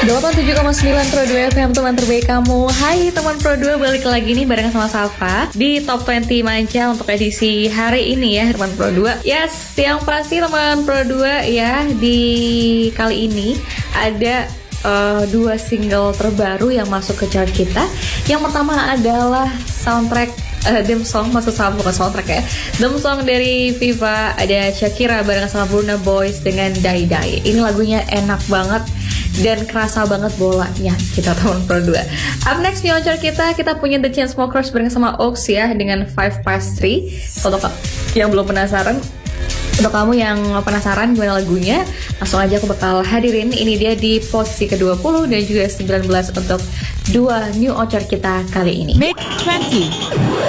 87,9 Pro 2 FM, teman terbaik kamu. Hai teman Pro 2, balik lagi nih bareng sama Safa di Top 20 Manja untuk edisi hari ini ya teman Pro 2. Yes, yang pasti teman Pro 2 ya, di kali ini ada dua single terbaru yang masuk ke chart kita. Yang pertama adalah soundtrack theme song, maksud saya bukan soundtrack ya, theme song dari Viva, ada Shakira bareng sama Burna Boy dengan Die Die. Ini lagunya enak banget dan kerasa banget bolanya kita teman Pro 2. Up next di chart kita punya The Chainsmokers bareng sama Oaks ya dengan 5 Past 3. Untuk yang belum penasaran, untuk kamu yang penasaran gimana lagunya, langsung aja aku bakal hadirin. Ini dia di posisi ke-20 dan juga 19 untuk dua new chart kita kali ini. Make 20